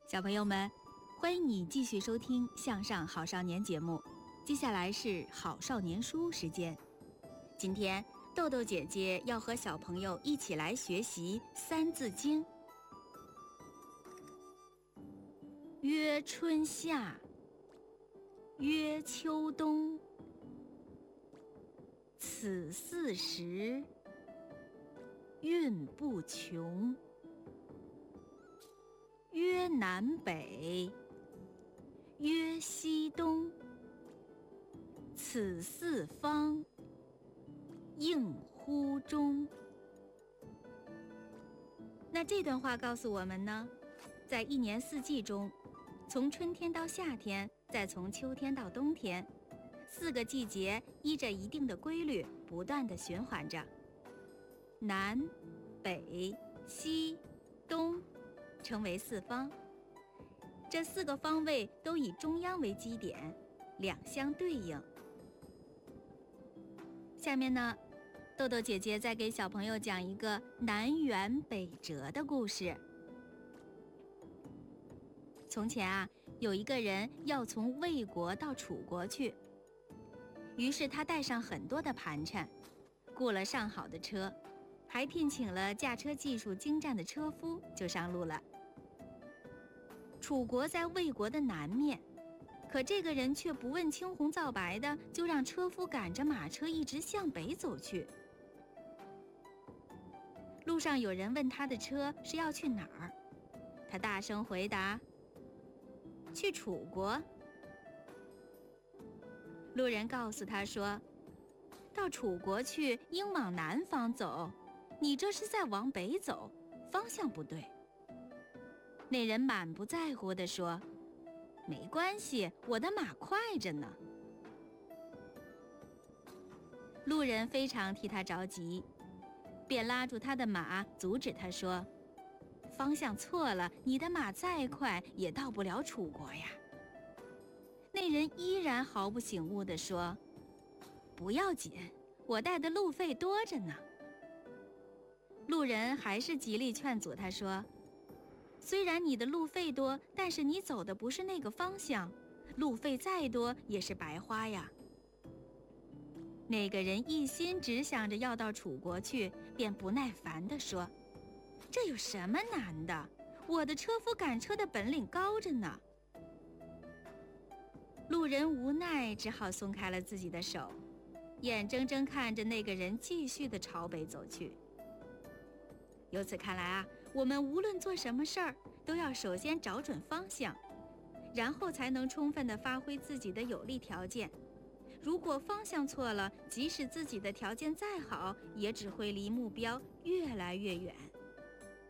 小朋友们，欢迎你继续收听《向上好少年》节目。接下来是好少年书时间。今天豆豆姐姐要和小朋友一起来学习《三字经》。曰春夏，曰秋冬，此四时，运不穷。曰南北，曰西东，此四方，应乎中。那这段话告诉我们呢，在一年四季中，从春天到夏天，再从秋天到冬天，4个季节依着一定的规律不断地循环着。南、北、西、东称为四方，这4个方位都以中央为基点，两相对应。下面呢，豆豆姐姐再给小朋友讲一个南辕北辙的故事。从前啊，有一个人要从魏国到楚国去，于是他带上很多的盘缠，雇了上好的车，还聘请了驾车技术精湛的车夫，就上路了。楚国在魏国的南面，可这个人却不问青红皂白的，就让车夫赶着马车一直向北走去。路上有人问他的车是要去哪儿，他大声回答：去楚国。路人告诉他说，到楚国去应往南方走，你这是在往北走，方向不对。那人满不在乎地说，没关系，我的马快着呢。路人非常替他着急，便拉住他的马，阻止他说，方向错了，你的马再快也到不了楚国呀。那人依然毫不醒悟地说，不要紧，我带的路费多着呢。路人还是极力劝阻他说，虽然你的路费多，但是你走的不是那个方向，路费再多也是白花呀。那个人一心只想着要到楚国去，便不耐烦地说，这有什么难的？我的车夫赶车的本领高着呢。路人无奈，只好松开了自己的手，眼睁睁看着那个人继续地朝北走去。由此看来啊，我们无论做什么事儿，都要首先找准方向，然后才能充分地发挥自己的有利条件。如果方向错了，即使自己的条件再好，也只会离目标越来越远。